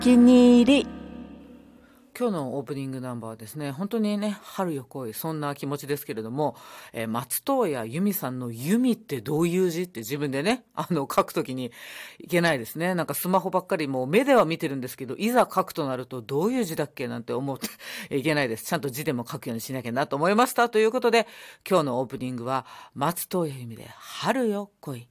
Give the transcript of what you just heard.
気に入り。 今日のオープニングナンバーはですね、本当にね、春よ来い、そんな気持ちですけれども、松任谷由実さんの由実ってどういう字って自分でね、書くときにいけないですね。なんかスマホばっかりもう目では見てるんですけど、いざ書くとなるとどういう字だっけなんて思っていけないです。ちゃんと字でも書くようにしなきゃなと思いました。ということで、今日のオープニングは松任谷由実で春よ来い。